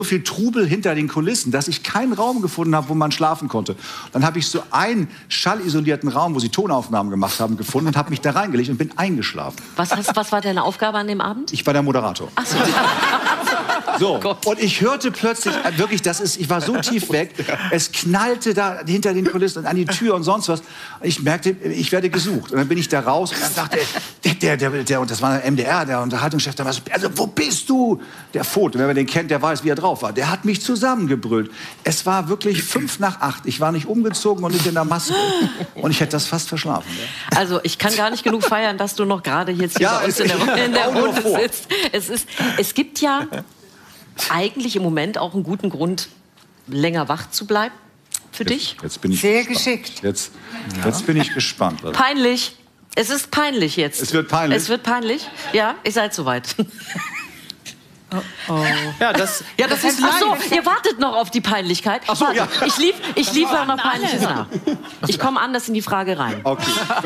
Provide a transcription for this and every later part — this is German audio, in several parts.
viel Trubel hinter den Kulissen, dass ich keinen Raum gefunden habe, wo man schlafen konnte. Dann habe ich so einen schallisolierten Raum, wo sie Tonaufnahmen gemacht haben, gefunden und habe mich da reingelegt und bin eingeschlafen. Was war deine Aufgabe an dem Abend? Ich war der Moderator. Ach so. So, und ich hörte plötzlich, wirklich, ich war so tief weg, es knallte da hinter den Kulissen und an die Tür und sonst was. Ich merkte, ich werde gesucht. Und dann bin ich da raus und dann sagte und das war der MDR, der Unterhaltungschef, der war so, also wo bist du? Der Foto, wenn man den kennt, der weiß, wie er drauf war. Der hat mich zusammengebrüllt. Es war wirklich 7:55. Ich war nicht umgezogen und nicht in der Maske. Und ich hätte das fast verschlafen. Ja. Also ich kann gar nicht genug feiern, dass du noch gerade jetzt hier bei uns in der Runde sitzt. Es gibt ja eigentlich im Moment auch einen guten Grund, länger wach zu bleiben für dich. Jetzt bin ich sehr gespannt. geschickt. Jetzt bin ich gespannt. Peinlich. Es ist peinlich jetzt. Es wird peinlich? Es wird peinlich. Ja, ihr seid soweit. Oh. Ja, das ist ach so, ihr wartet noch auf die Peinlichkeit. Ach so, ja. Ich liefere noch Peinliches nach. Ich komme anders in die Frage rein. Okay.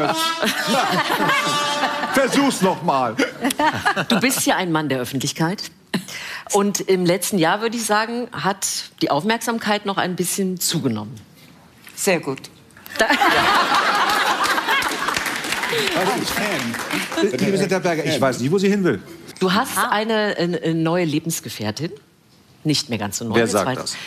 Versuch's noch mal. Du bist ja ein Mann der Öffentlichkeit. Und im letzten Jahr, würde ich sagen, hat die Aufmerksamkeit noch ein bisschen zugenommen. Sehr gut. Liebe Sitterberger, ich weiß nicht, wo sie hin will. Du hast eine neue Lebensgefährtin. Nicht mehr ganz so neu. Wer sagt das?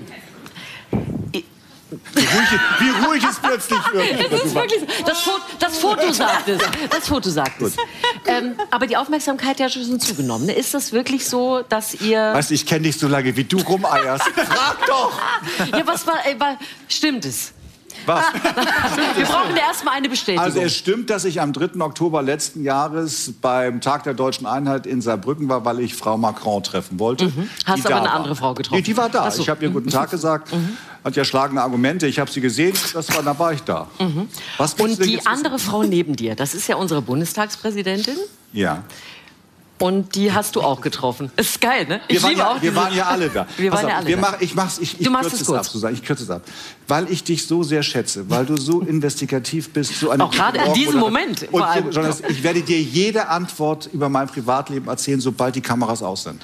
Wie ruhig es plötzlich wird. Das ist wirklich so. Das Foto sagt es. Das Foto sagt es. Aber die Aufmerksamkeit hat ja schon zugenommen. Ist das wirklich so, dass ihr... Weißt du, ich kenne dich so lange, wie du rumeierst. Frag doch! Ja, was war... Stimmt es? Was? Wir brauchen ja erstmal eine Bestätigung. Also es stimmt, dass ich am 3. Oktober letzten Jahres beim Tag der Deutschen Einheit in Saarbrücken war, weil ich Frau Macron treffen wollte. Hast aber eine andere Frau getroffen? Nee, die war da. So. Ich habe ihr guten Tag gesagt. Hat ja schlagende Argumente. Ich habe sie gesehen. Da war ich da. Was und die andere Frau neben dir, das ist ja unsere Bundestagspräsidentin. Ja. Und die hast du auch getroffen. Ist geil, ne? Wir waren ja alle da. Wir waren ja alle da. Ich kürze es ab, Susanne. Ich kürze es ab. Weil ich dich so sehr schätze, weil du so investigativ bist. So eine auch gerade in diesem Moment. Und ich werde dir jede Antwort über mein Privatleben erzählen, sobald die Kameras aus sind.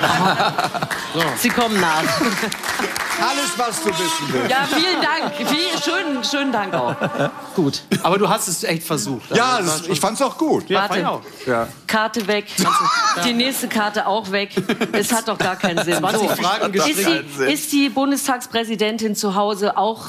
So. Sie kommen nach. Alles, was du wissen willst. Ja, vielen Dank. Schönen Dank auch. Gut. Aber du hast es echt versucht. Ja, ich fand's auch gut. Ja, warte, auch. Ja. Karte weg. Die nächste Karte auch weg. Es hat doch gar keinen Sinn. 20 Fragen ist die Bundestagspräsidentin zu Hause auch?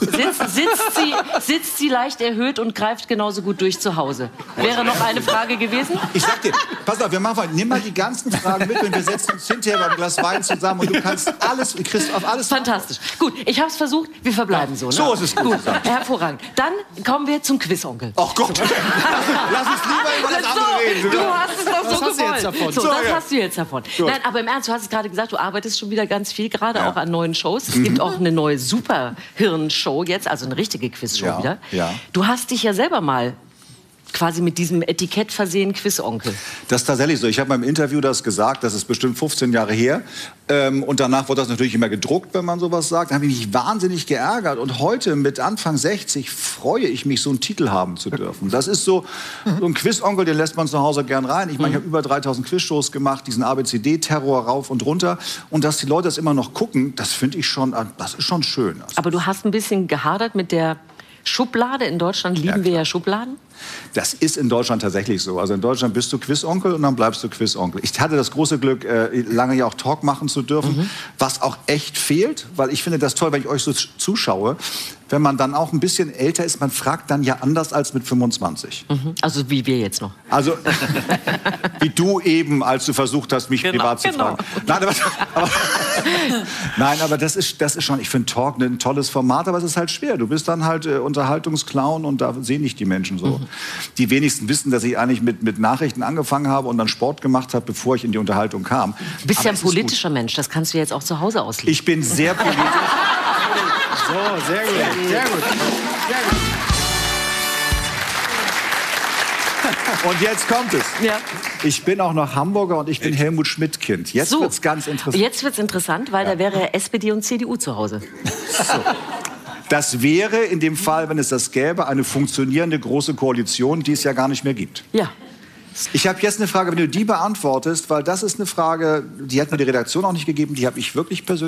Sitzt sie leicht erhöht und greift genauso gut durch zu Hause? Wäre noch eine Frage gewesen? Ich sag dir, pass auf, nimm mal die ganzen Fragen mit und wir setzen uns hinterher beim Glas Wein zusammen und du kriegst auf alles. Fantastisch. Gut, ich habe es versucht. Wir verbleiben so. Ne? So ist es gut. Hervorragend. Dann kommen wir zum Quizonkel. Ach Gott, lass uns lieber über das andere reden. Du hast es doch so gewollt. So, das hast du jetzt davon. Nein, aber im Ernst, du hast es gerade gesagt, du arbeitest schon wieder ganz viel, gerade auch an neuen Shows. Es gibt auch eine neue Superhirn-Show jetzt, also eine richtige Quizshow wieder. Ja. Du hast dich ja selber mal quasi mit diesem Etikett versehen, Quizonkel. Das ist tatsächlich so. Ich habe beim Interview das gesagt, das ist bestimmt 15 Jahre her. Und danach wurde das natürlich immer gedruckt, wenn man sowas sagt. Da habe ich mich wahnsinnig geärgert. Und heute mit Anfang 60 freue ich mich, so einen Titel haben zu dürfen. Das ist so ein Quizonkel, den lässt man zu Hause gern rein. Ich meine, ich habe über 3000 Quizshows gemacht, diesen ABCD-Terror rauf und runter. Und dass die Leute das immer noch gucken, das finde ich schon, das ist schon schön. Aber du hast ein bisschen gehadert mit der Schublade. In Deutschland lieben wir ja Schubladen. Das ist in Deutschland tatsächlich so. Also in Deutschland bist du Quizonkel und dann bleibst du Quizonkel. Ich hatte das große Glück, lange ja auch Talk machen zu dürfen, was auch echt fehlt, weil ich finde das toll, wenn ich euch so zuschaue, wenn man dann auch ein bisschen älter ist, man fragt dann ja anders als mit 25. Also wie wir jetzt noch. Also wie du eben, als du versucht hast, mich privat zu fragen. Nein, aber das ist schon, ich finde Talk ein tolles Format, aber es ist halt schwer. Du bist dann halt Unterhaltungsclown und da sehen nicht die Menschen so. Die wenigsten wissen, dass ich eigentlich mit Nachrichten angefangen habe und dann Sport gemacht habe, bevor ich in die Unterhaltung kam. Du bist ja ein politischer Mensch, das kannst du jetzt auch zu Hause ausleben. Ich bin sehr politisch. So, sehr gut. Sehr gut. Sehr gut. Und jetzt kommt es. Ja. Ich bin auch noch Hamburger und ich bin Helmut Schmidt-Kind. Jetzt wird's ganz interessant. Jetzt wird's interessant, weil da wäre SPD und CDU zu Hause. So. Das wäre in dem Fall, wenn es das gäbe, eine funktionierende große Koalition, die es ja gar nicht mehr gibt. Ja. Ich habe jetzt eine Frage, wenn du die beantwortest, weil das ist eine Frage, die hat mir die Redaktion auch nicht gegeben, die habe ich wirklich persönlich